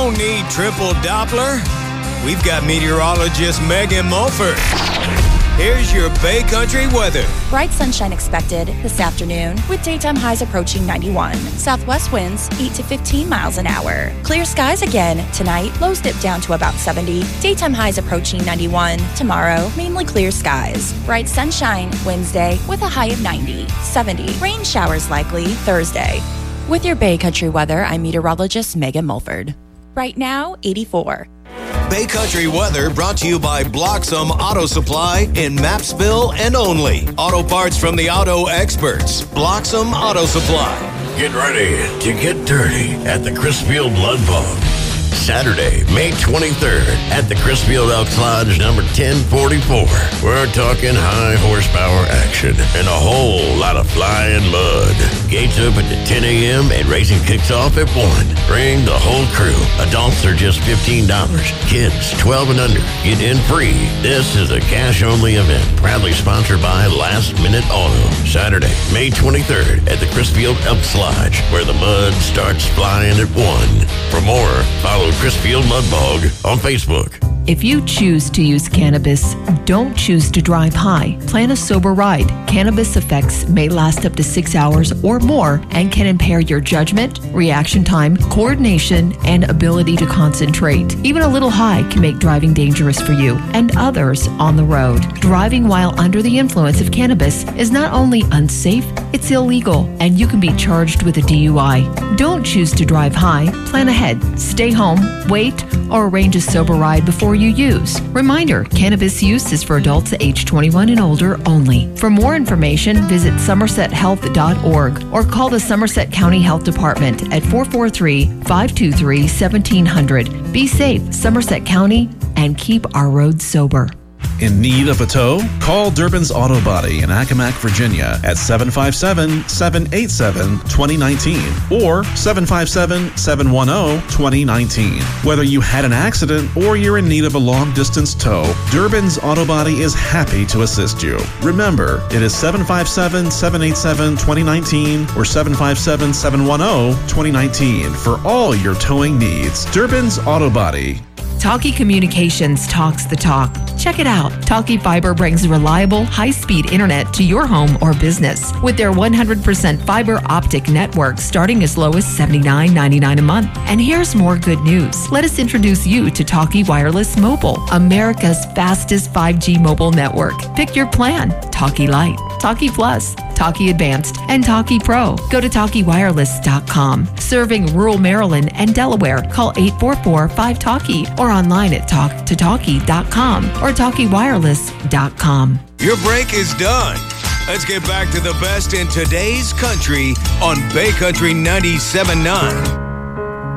don't need triple Doppler. We've got meteorologist Megan Mulford. Here's your Bay Country weather. Bright sunshine expected this afternoon with daytime highs approaching 91. Southwest winds 8 to 15 miles an hour. Clear skies again tonight. Lows dip down to about 70. Daytime highs approaching 91. Tomorrow, mainly clear skies. Bright sunshine Wednesday with a high of 90. 70. Rain showers likely Thursday. With your Bay Country weather, I'm meteorologist Megan Mulford. Right now, 84. Bay Country weather brought to you by Bloxham Auto Supply in Mapsville and only. Auto parts from the auto experts. Bloxham Auto Supply. Get ready to get dirty at the Crisfield Blood Bog. Saturday, May 23rd at the Crisfield Elks Lodge number 1044. We're talking high horsepower action and a whole lot of flying mud. Gates open at 10 a.m. and racing kicks off at 1. Bring the whole crew. Adults are just $15. Kids 12 and under get in free. This is a cash-only event, proudly sponsored by Last Minute Auto. Saturday, May 23rd at the Crisfield Elks Lodge, where the mud starts flying at 1. For more, follow Crisfield Mud Bog on Facebook. If you choose to use cannabis, don't choose to drive high. Plan a sober ride. Cannabis effects may last up to 6 hours or more and can impair your judgment, reaction time, coordination, and ability to concentrate. Even a little high can make driving dangerous for you and others on the road. Driving while under the influence of cannabis is not only unsafe, it's illegal, and you can be charged with a DUI. Don't choose to drive high. Plan ahead. Stay home, wait, or arrange a sober ride before you use. Reminder, cannabis use is for adults age 21 and older only. For more information, visit somersethealth.org or call the Somerset County Health Department at 443-523-1700. Be safe, Somerset County, and keep our roads sober. In need of a tow? Call Durbin's Auto Body in Accomack, Virginia at 757-787-2019 or 757-710-2019. Whether you had an accident or you're in need of a long-distance tow, Durbin's Auto Body is happy to assist you. Remember, it is 757-787-2019 or 757-710-2019 for all your towing needs. Durbin's Auto Body. Talkie Communications talks the talk. Check it out. Talkie Fiber brings reliable, high-speed internet to your home or business with their 100% fiber optic network starting as low as $79.99 a month. And here's more good news. Let us introduce you to Talkie Wireless Mobile, America's fastest 5G mobile network. Pick your plan. Talkie Lite, Talkie Plus, Talkie Advanced, and Talkie Pro. Go to TalkieWireless.com. Serving rural Maryland and Delaware. Call 844-5TALKIE or online at TalkToTalkie.com or TalkieWireless.com. Your break is done. Let's get back to the best in today's country on Bay Country 97.9.